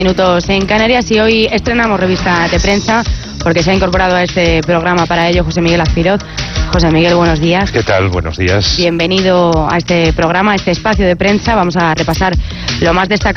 Minutos en Canarias, y hoy estrenamos revista de prensa porque se ha incorporado a este programa para ello José Miguel Azpiroz. José Miguel, buenos días. ¿Qué tal? Buenos días. Bienvenido a este programa, a este espacio de prensa. Vamos a repasar lo más destacado